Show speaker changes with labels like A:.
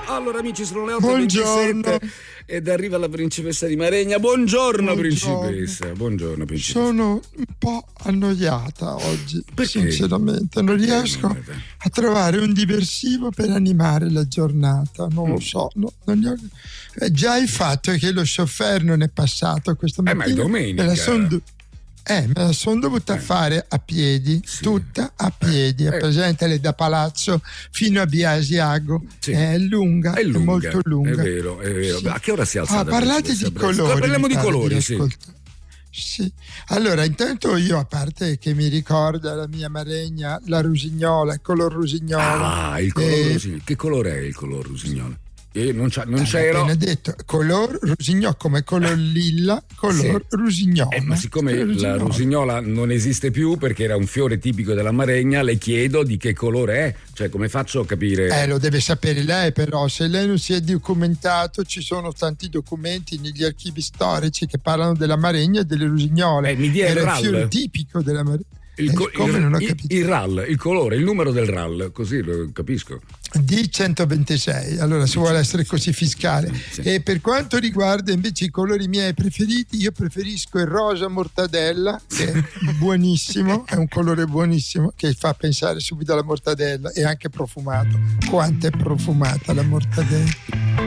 A: Allora amici, sono le 8:27
B: Buongiorno.
A: ed arriva la principessa di Maregna. Buongiorno principessa. Buongiorno principessa.
B: Sono un po' annoiata oggi,
A: Perché?
B: sinceramente. Non riesco a trovare un diversivo per animare la giornata. Non lo so. Già il fatto che lo chauffeur non è passato questa mattina.
A: Ma è domenica.
B: Me la sono dovuta fare a piedi,
A: Sì.
B: tutta a piedi. È presente lei da Palazzo fino a Via Asiago.
A: Sì.
B: È lunga, è molto lunga.
A: È vero.
B: Sì.
A: A che ora si alza?
B: Parlate di colori.
A: Parliamo di colori, sì.
B: Sì. Allora, intanto io, a parte che mi ricorda la mia Maregna, la rusignola, il color rusignola.
A: Il color rusignola. Che colore è il color rusignola? Io non c'ero.
B: Appena detto color rusignola, come color lilla, color rusignola.
A: Ma siccome la rusignola non esiste più perché era un fiore tipico della Maregna, le chiedo di che colore è, cioè come faccio a capire?
B: Lo deve sapere lei, però se lei non si è documentato, ci sono tanti documenti negli archivi storici che parlano della Maregna e delle rusignole.
A: Mi dia
B: era
A: il
B: il
A: RAL.
B: fiore tipico della Maregna.
A: Non ho capito? Il RAL, il colore, il numero del RAL, così lo capisco.
B: D126, allora se vuole essere così fiscale.
A: Sì.
B: E per quanto riguarda invece i colori miei preferiti, io preferisco il rosa mortadella, che è buonissimo, è un colore buonissimo che fa pensare subito alla mortadella, e anche profumato. Quanto è profumata la mortadella!